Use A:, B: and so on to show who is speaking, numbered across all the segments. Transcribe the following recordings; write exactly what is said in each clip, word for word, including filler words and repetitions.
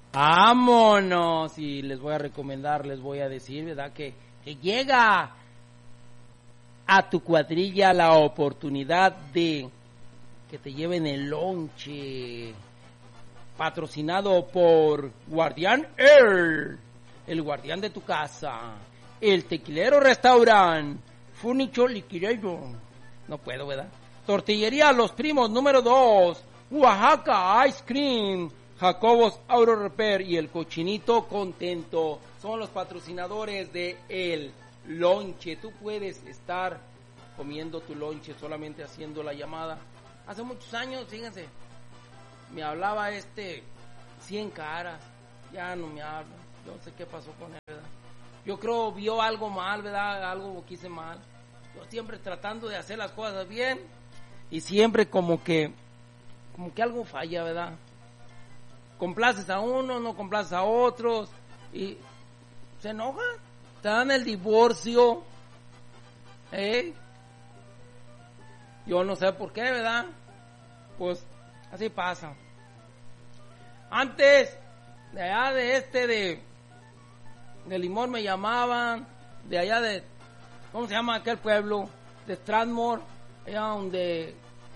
A: ¡Vámonos! Y les voy a recomendar, les voy a decir, ¿verdad? Que, que llega a tu cuadrilla la oportunidad de que te lleven el lonche, patrocinado por Guardián Air, el guardián de tu casa, el Tequilero Restaurant, Furniture Liquidator, no puedo, ¿verdad? Tortillería Los Primos número dos, Oaxaca Ice Cream, Jacobos Auto Repair y el Cochinito Contento son los patrocinadores de el lonche. Tú puedes estar comiendo tu lonche solamente haciendo la llamada. Hace muchos años, fíjense, me hablaba este cien caras, ya no me habla, yo no sé qué pasó con él, ¿verdad? Yo creo vio algo mal, ¿verdad? Algo que hice mal. Yo siempre tratando de hacer las cosas bien y siempre como que, como que algo falla, ¿verdad? Complaces a uno, no complaces a otros y se enojan, te dan el divorcio, ¿eh? Yo no sé por qué, ¿verdad? Pues así pasa. Antes, de allá de este, de, de Limón me llamaban, de allá de, ¿cómo se llama aquel pueblo? De Strathmore, allá donde,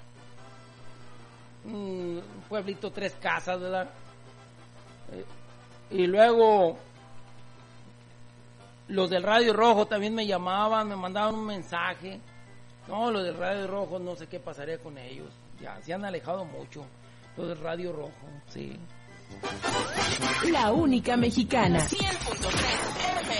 A: un pueblito Tres Casas, ¿verdad? Eh, y luego, los del Radio Rojo también me llamaban, me mandaban un mensaje. No, los del Radio Rojo, no sé qué pasaría con ellos. Ya, se han alejado mucho. Los del Radio Rojo, sí.
B: La única mexicana.
C: cien punto tres F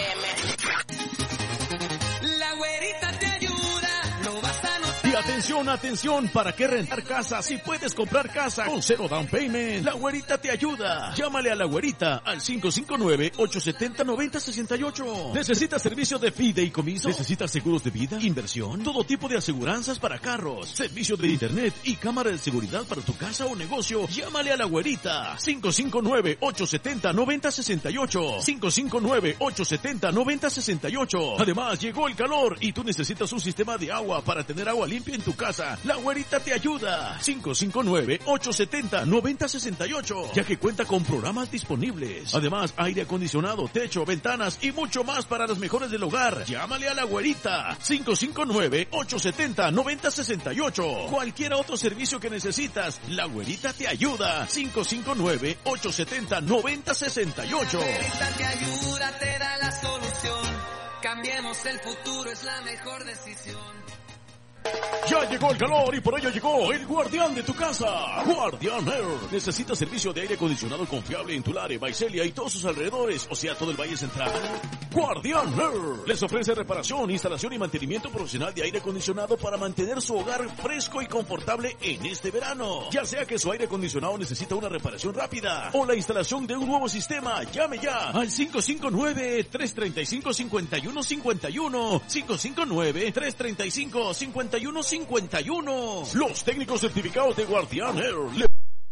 C: M. La güerita te ayuda, no vas a notar.
D: Y atención, atención, ¿para qué rentar casa si puedes comprar casa con cero down payment? La güerita te ayuda. Llámale a la güerita al cinco cinco nueve, ocho siete cero, nueve cero seis ocho. ¿Necesitas servicio de fideicomiso? ¿Necesitas seguros de vida? ¿Inversión? Todo tipo de aseguranzas para carros, servicio de internet y cámara de seguridad para tu casa o negocio. Llámale a la güerita. cinco cinco nueve, ocho siete cero, nueve cero seis ocho. cinco cinco nueve, ocho siete cero, nueve cero seis ocho. Además, llegó el calor y tú necesitas un sistema de agua para tener agua limpia en tu casa. La güerita te ayuda. cinco cinco nueve, ocho siete cero, nueve cero seis ocho. Ya que cuenta con programas disponibles. Además, aire acondicionado, techo, ventanas y mucho más para los mejores del hogar. Llámale a la güerita. cinco cinco nueve, ocho siete cero, nueve cero seis ocho. Cualquier otro servicio que necesitas, la güerita te ayuda. cinco cinco nueve, ocho siete cero, nueve cero seis ocho.
C: La güerita te ayuda, te da la solución. Cambiemos el futuro, es la mejor decisión.
D: Ya llegó el calor y por ello llegó el guardián de tu casa, Guardián Air. ¿Necesitas servicio de aire acondicionado confiable en Tulare, Visalia y todos sus alrededores, o sea, todo el Valle Central? Guardián Air les ofrece reparación, instalación y mantenimiento profesional de aire acondicionado para mantener su hogar fresco y confortable en este verano. Ya sea que su aire acondicionado necesita una reparación rápida o la instalación de un nuevo sistema, llame ya al cinco cinco nueve, tres tres cinco, cinco uno cinco uno, cinco cinco nueve, tres tres cinco, cinco uno cinco uno. Los técnicos certificados de Guardián Air le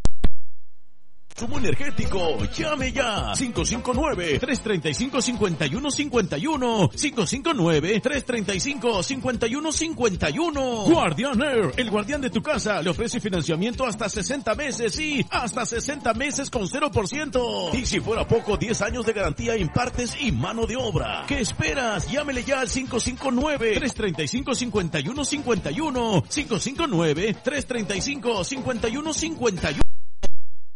D: consumo energético. Llame ya. cinco cinco nueve, tres tres cinco, cinco uno cinco uno. cinco cinco nueve, tres tres cinco, cinco uno cinco uno. Guardián Air, el guardián de tu casa, le ofrece financiamiento hasta sesenta meses y hasta sesenta meses con cero por ciento. Y si fuera poco, diez años de garantía en partes y mano de obra. ¿Qué esperas? Llámele ya al cinco cinco nueve, tres tres cinco, cinco uno cinco uno. cinco cinco nueve, tres tres cinco, cinco uno cinco uno.